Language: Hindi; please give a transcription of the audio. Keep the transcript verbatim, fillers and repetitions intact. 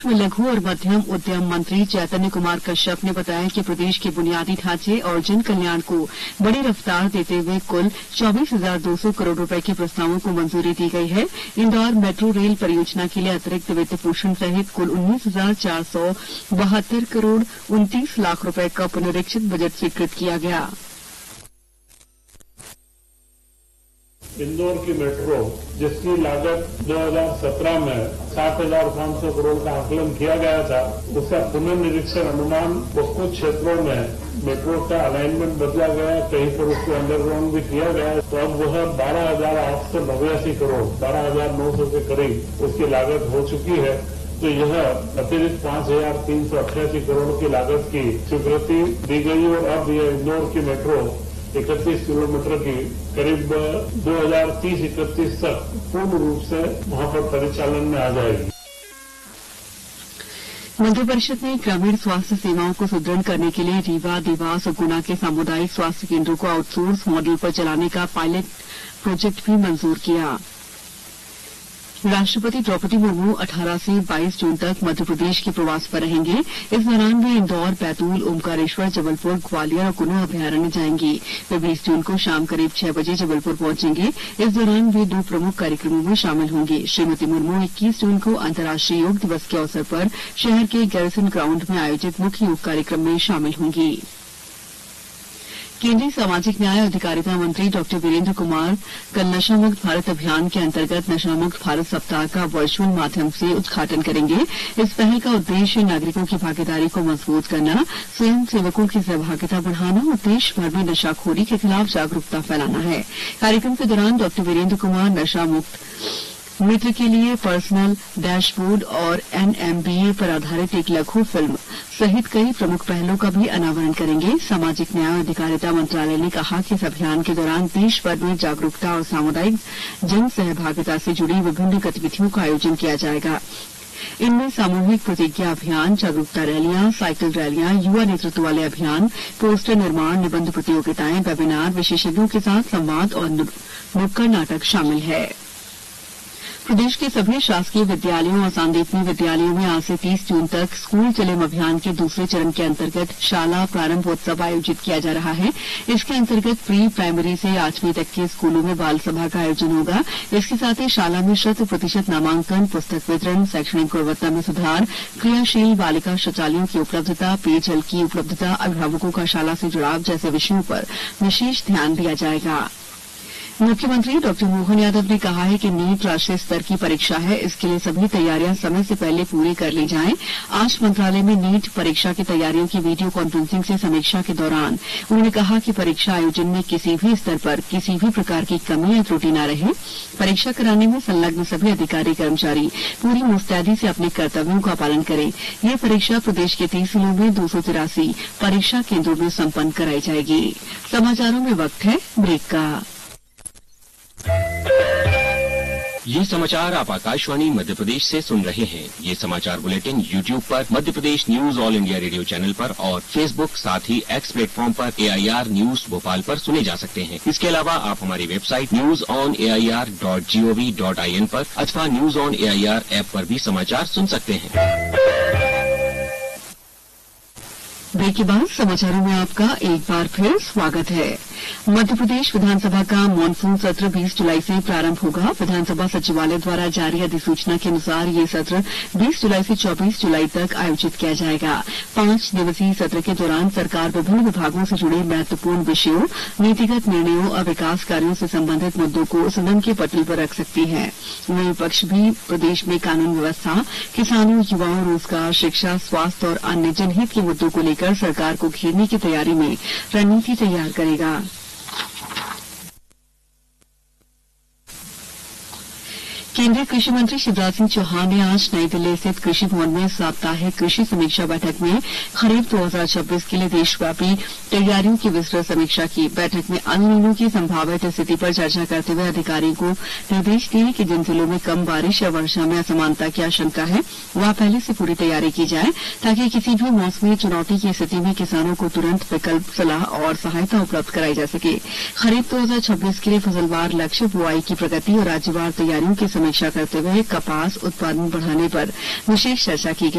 लघु और मध्यम उद्यम मंत्री चैतन्य कुमार कश्यप ने बताया कि प्रदेश के बुनियादी ढांचे और जन कल्याण को बड़ी रफ्तार देते हुए कुल चौबीस हजार दो सौ करोड़ रुपए के प्रस्तावों को मंजूरी दी गई है। इंदौर मेट्रो रेल परियोजना के लिए अतिरिक्त वित्त पोषण सहित कुल उन्नीस हजार चार सौ बहत्तर करोड़ उनतीस लाख रुपए का पुनरीक्षित बजट स्वीकृत किया गया। इंदौर की मेट्रो जिसकी लागत दो हज़ार सत्रह में सात हजार पांच सौ करोड़ का आकलन किया गया था, उसका पुनर्निरीक्षण अनुमान कुछ कुछ क्षेत्रों में मेट्रो का अलाइनमेंट बदला गया, कहीं पर उसको अंडरग्राउंड भी किया गया। तो अब वह बारह हजार आठ सौ नवासी करोड़ बारह हजार नौ सौ के करीब उसकी लागत हो चुकी है। तो यह अतिरिक्त पांच हजार तीन सौ अट्ठासी करोड़ की लागत की स्वीकृति दी गई और अब यह इंदौर की मेट्रो इकतीस किलोमीटर की करीब दो हज़ार तीस इकतीस तक पूर्ण रूप से वहां पर परिचालन में आ जाएगी। मंत्रिपरिषद ने ग्रामीण स्वास्थ्य सेवाओं को सुदृढ़ करने के लिए रीवा, देवास और गुना के सामुदायिक स्वास्थ्य केंद्रों को आउटसोर्स मॉडल पर चलाने का पायलट प्रोजेक्ट भी मंजूर किया। राष्ट्रपति द्रौपदी मुर्मू अठारह से बाईस जून तक मध्य प्रदेश के प्रवास पर रहेंगे। इस दौरान वे इंदौर, बैतूल, ओमकारेश्वर, जबलपुर, ग्वालियर और कुल्लू अभ्यारण्य जाएंगे। वे बीस जून को शाम करीब छह बजे जबलपुर पहुंचेंगे। इस दौरान वे दो प्रमुख कार्यक्रमों में शामिल होंगे। श्रीमती मुर्मू इक्कीस जून को अंतर्राष्ट्रीय योग दिवस के अवसर पर शहर के गैरिसन ग्राउंड में आयोजित मुख्य योग कार्यक्रम में शामिल होंगी। केंद्रीय सामाजिक न्याय और अधिकारिता मंत्री डॉक्टर वीरेंद्र कुमार कल नशा मुक्त भारत अभियान के अंतर्गत नशा मुक्त भारत सप्ताह का वर्चुअल माध्यम से उद्घाटन करेंगे। इस पहल का उद्देश्य नागरिकों की भागीदारी को मजबूत करना, स्वयं सेवकों की सहभागिता बढ़ाना और देश भर में नशाखोरी के खिलाफ जागरूकता फैलाना है। कार्यक्रम के दौरान डॉक्टर वीरेंद्र कुमार नशा मुक्त मित्र के लिए पर्सनल डैशबोर्ड और एनएमबीए पर आधारित एक लघु फिल्म सहित कई प्रमुख पहलों का भी अनावरण करेंगे। सामाजिक न्याय और अधिकारिता मंत्रालय ने कहा कि इस अभियान के दौरान देश भर में जागरूकता और सामुदायिक जन सहभागिता से जुड़ी विभिन्न गतिविधियों का आयोजन किया जाएगा। इनमें सामूहिक प्रतिज्ञा अभियान, जागरूकता रैलियां, साइकिल रैलियां, युवा नेतृत्व वाले अभियान, पोस्टर निर्माण, निबंध प्रतियोगिताएं, वेबिनार, विशेषज्ञों के साथ संवाद और नुक्कड़ नाटक शामिल है। प्रदेश के सभी शासकीय विद्यालयों और सांदीपनी विद्यालयों में आज से तीस जून तक स्कूल चलेम अभियान के दूसरे चरण के अंतर्गत शाला प्रारंभोत्सव आयोजित किया जा रहा है। इसके अंतर्गत प्री प्राइमरी से आठवीं तक के स्कूलों में बाल सभा का आयोजन होगा। इसके साथ ही शाला में शत प्रतिशत नामांकन, पुस्तक वितरण, शैक्षणिक गुणवत्ता में सुधार, क्रियाशील बालिका शौचालयों की उपलब्धता, पेयजल की उपलब्धता, अभिभावकों का शाला से जुड़ाव जैसे विषयों पर विशेष ध्यान दिया जाएगा। मुख्यमंत्री डॉक्टर मोहन यादव ने कहा है कि नीट राष्ट्रीय स्तर की परीक्षा है, इसके लिए सभी तैयारियां समय से पहले पूरी कर ली जाएं। आज मंत्रालय में नीट परीक्षा की तैयारियों की वीडियो कॉन्फ्रेंसिंग से समीक्षा के दौरान उन्होंने कहा कि परीक्षा आयोजन में किसी भी स्तर पर किसी भी प्रकार की कमी या त्रुटि न रहे। परीक्षा कराने में संलग्न सभी अधिकारी कर्मचारी पूरी मुस्तैदी से अपने कर्तव्यों का पालन करें। यह परीक्षा प्रदेश के तीस जिलों में दो सौ तिरासी परीक्षा केंद्रों में संपन्न कराई जाएगी। समाचारों में वक्त है ब्रेक का। ये समाचार आप आकाशवाणी मध्य प्रदेश से सुन रहे हैं। ये समाचार बुलेटिन यूट्यूब पर Madhya Pradesh news all India radio channel पर और फेसबुक साथ ही एक्स प्लेटफॉर्म पर एआईआर न्यूज भोपाल पर सुने जा सकते हैं। इसके अलावा आप हमारी website news on AIR dot gov dot IN पर अथवा न्यूज ऑन एआईआर ऐप पर भी समाचार सुन सकते हैं। ब्रेक के बाद समाचारों में आपका एक बार फिर स्वागत है। मध्य प्रदेश विधानसभा का मानसून सत्र बीस जुलाई से प्रारंभ होगा। विधानसभा सचिवालय द्वारा जारी अधिसूचना के अनुसार ये सत्र बीस जुलाई से चौबीस जुलाई तक आयोजित किया जाएगा। पांच दिवसीय सत्र के दौरान सरकार विभिन्न विभागों से जुड़े महत्वपूर्ण विषयों, नीतिगत निर्णयों और विकास कार्यों से संबंधित मुद्दों को सदन के पटल पर रख सकती है। वहीं विपक्ष भी प्रदेश में कानून व्यवस्था, किसानों, युवाओं, रोजगार, शिक्षा, स्वास्थ्य और अन्य जनहित के मुद्दों को लेकर सरकार को घेरने की तैयारी में रणनीति तैयार करेगा। केंद्रीय कृषि मंत्री शिवराज सिंह चौहान ने आज नई दिल्ली स्थित कृषि भवन में साप्ताहिक कृषि समीक्षा बैठक में खरीफ दो हज़ार छब्बीस के लिए देशव्यापी तैयारियों की विस्तृत समीक्षा की। बैठक में अल नीनो की संभावित स्थिति पर चर्चा करते हुए अधिकारियों को निर्देश दिए कि जिन जिलों में कम बारिश या वर्षा में असमानता की आशंका है वहां पहले से पूरी तैयारी की जाए, ताकि किसी भी मौसमी चुनौती की स्थिति में किसानों को तुरंत विकल्प, सलाह और सहायता उपलब्ध कराई जा सके। खरीफ दो हज़ार छब्बीस के लिए फसलवार लक्ष्य, बुआई की प्रगति और राज्यवार तैयारियों की समीक्षा समीक्षा करते हुए कपास उत्पादन बढ़ाने पर विशेष चर्चा की गई।